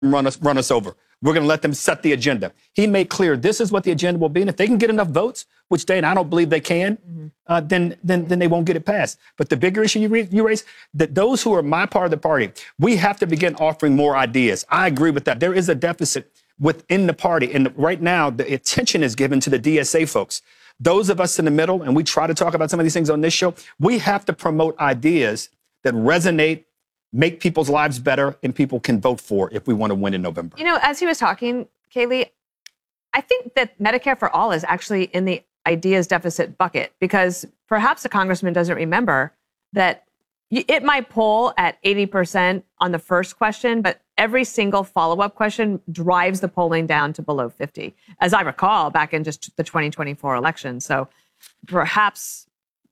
run us over. We're going to let them set the agenda. He made clear this is what the agenda will be. And if they can get enough votes, which I don't believe they can, then they won't get it passed. But the bigger issue you raise, that those who are my part of the party, we have to begin offering more ideas. I agree with that. There is a deficit within the party. And right now, the attention is given to the DSA folks. Those of us in the middle, and we try to talk about some of these things on this show, we have to promote ideas that resonate, make people's lives better, and people can vote for if we want to win in November. You know, as he was talking, Kayleigh, I think that Medicare for All is actually in the ideas deficit bucket, because perhaps the congressman doesn't remember that it might poll at 80% on the first question, but every single follow-up question drives the polling down to below 50, as I recall, back in just the 2024 election. So perhaps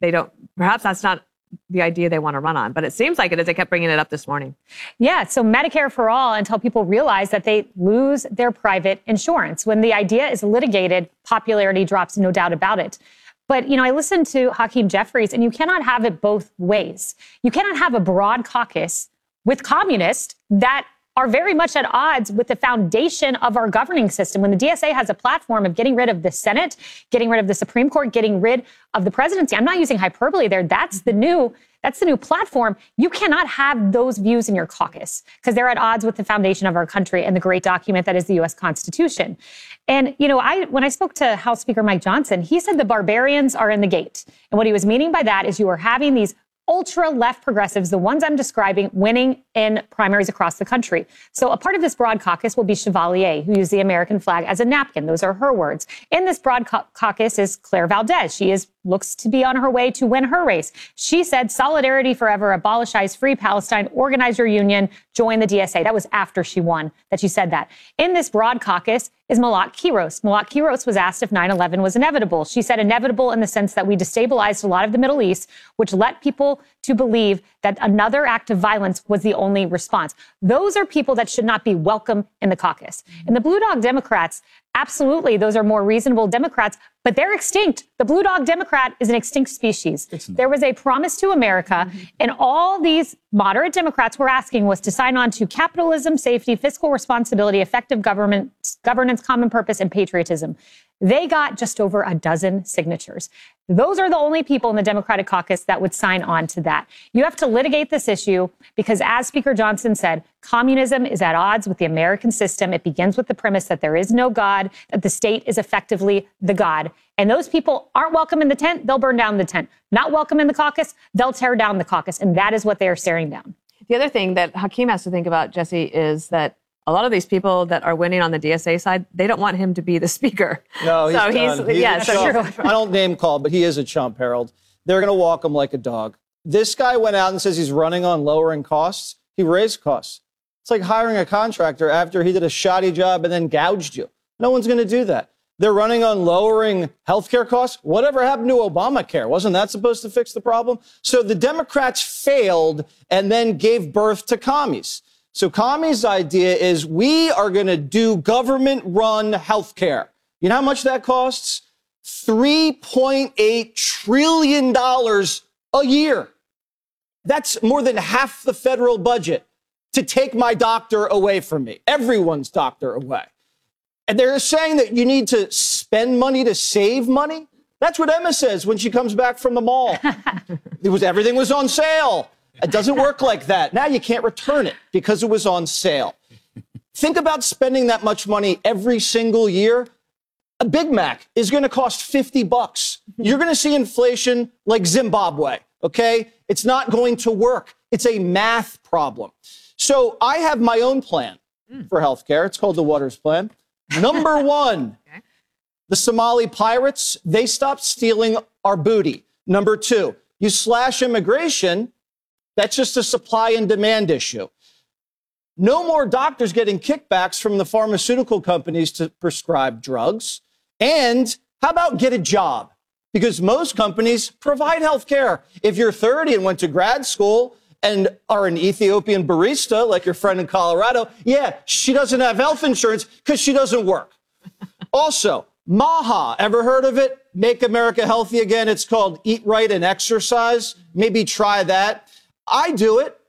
that's not the idea they want to run on. But it seems like it as they kept bringing it up this morning. Yeah, so Medicare for All, until people realize that they lose their private insurance. When the idea is litigated, popularity drops, no doubt about it. But, you know, I listened to Hakeem Jeffries, and you cannot have it both ways. You cannot have a broad caucus with communists that are very much at odds with the foundation of our governing system. When the DSA has a platform of getting rid of the Senate, getting rid of the Supreme Court, getting rid of the presidency, I'm not using hyperbole there. That's the new platform. You cannot have those views in your caucus because they're at odds with the foundation of our country and the great document that is the U.S. Constitution. And, you know, when I spoke to House Speaker Mike Johnson, he said the barbarians are in the gate. And what he was meaning by that is you are having these ultra-left progressives, the ones I'm describing, winning in primaries across the country. So a part of this broad caucus will be Chevalier, who used the American flag as a napkin. Those are her words. In this broad caucus is Claire Valdez. She looks to be on her way to win her race. She said, solidarity forever, abolish ICE, free Palestine, organize your union, join the DSA. That was after she won that she said that. In this broad caucus is Malat Quiros. Malat Quiros was asked if 9/11 was inevitable. She said inevitable in the sense that we destabilized a lot of the Middle East, which led people to believe that another act of violence was the only response. Those are people that should not be welcome in the caucus. And the Blue Dog Democrats, absolutely, those are more reasonable Democrats, but they're extinct. The Blue Dog Democrat is an extinct species. There was a promise to America, and all these moderate Democrats were asking was to sign on to capitalism, safety, fiscal responsibility, effective governance, common purpose, and patriotism. They got just over a dozen signatures. Those are the only people in the Democratic caucus that would sign on to that. You have to litigate this issue because, as Speaker Johnson said, communism is at odds with the American system. It begins with the premise that there is no God, that the state is effectively the God. And those people aren't welcome in the tent, they'll burn down the tent. Not welcome in the caucus, they'll tear down the caucus. And that is what they are staring down. The other thing that Hakeem has to think about, Jesse, is that a lot of these people that are winning on the DSA side, they don't want him to be the speaker. No, he's yeah, so true. I don't name call, but he is a chump, Harold. They're going to walk him like a dog. This guy went out and says he's running on lowering costs. He raised costs. It's like hiring a contractor after he did a shoddy job and then gouged you. No one's going to do that. They're running on lowering healthcare costs. Whatever happened to Obamacare? Wasn't that supposed to fix the problem? So the Democrats failed and then gave birth to commies. So commies' idea is we are going to do government-run healthcare. You know how much that costs? $3.8 trillion a year. That's more than half the federal budget to take my doctor away from me, everyone's doctor away. And they're saying that you need to spend money to save money. That's what Emma says when she comes back from the mall. Everything was on sale. It doesn't work like that. Now you can't return it because it was on sale. Think about spending that much money every single year. A Big Mac is going to cost $50. You're going to see inflation like Zimbabwe, okay? It's not going to work. It's a math problem. So I have my own plan for healthcare. It's called the Waters Plan. Number one, the Somali pirates, they stopped stealing our booty. Number two, you slash immigration. That's just a supply and demand issue. No more doctors getting kickbacks from the pharmaceutical companies to prescribe drugs. And how about get a job? Because most companies provide health care. If you're 30 and went to grad school and are an Ethiopian barista, like your friend in Colorado, yeah, she doesn't have health insurance because she doesn't work. Also, MAHA, ever heard of it? Make America Healthy Again. It's called Eat Right and Exercise. Maybe try that. I do it,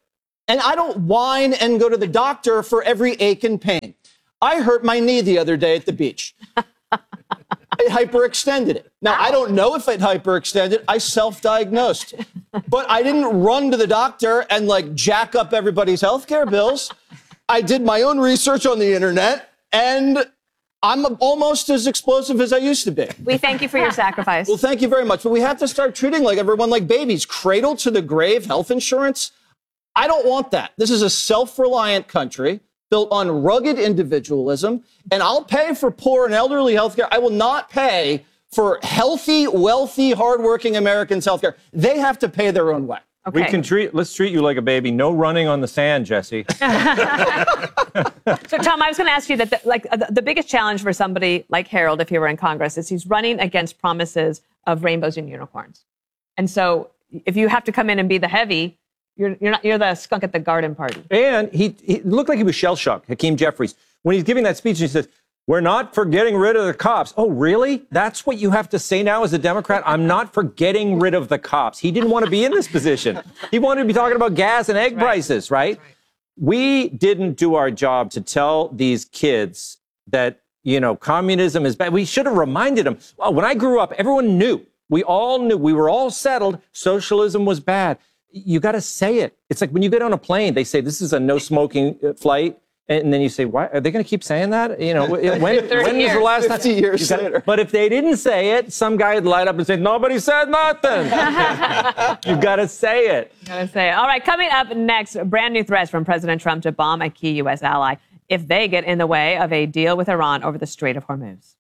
And I don't whine and go to the doctor for every ache and pain. I hurt my knee the other day at the beach. I hyperextended it. Now, I don't know if it hyperextended. I self-diagnosed. But I didn't run to the doctor and, like, jack up everybody's healthcare bills. I did my own research on the internet, and I'm almost as explosive as I used to be. We thank you for your sacrifice. Well, thank you very much. But we have to start treating like everyone like babies. Cradle to the grave health insurance. I don't want that. This is a self-reliant country built on rugged individualism, and I'll pay for poor and elderly health care. I will not pay for healthy, wealthy, hardworking Americans' health care. They have to pay their own way. Okay. Let's treat you like a baby. No running on the sand, Jesse. So, Tom, I was going to ask you that, the biggest challenge for somebody like Harold, if he were in Congress, is he's running against promises of rainbows and unicorns. And so, if you have to come in and be the heavy, you're the skunk at the garden party. And he looked like he was shell-shocked, Hakeem Jeffries. When he's giving that speech, he says, "We're not for getting rid of the cops." Oh, really? That's what you have to say now as a Democrat? I'm not for getting rid of the cops. He didn't want to be in this position. He wanted to be talking about gas and egg prices, right? We didn't do our job to tell these kids that, communism is bad. We should have reminded them. Well, when I grew up, everyone knew. We all knew. We were all settled. Socialism was bad. You got to say it. It's like when you get on a plane, they say this is a no smoking flight. And then you say, why are they going to keep saying that? When was the last time? 50 years later. But if they didn't say it, some guy would light up and say, nobody said nothing. You've got to say it. Gotta say it. All right, coming up next, brand new threats from President Trump to bomb a key U.S. ally if they get in the way of a deal with Iran over the Strait of Hormuz.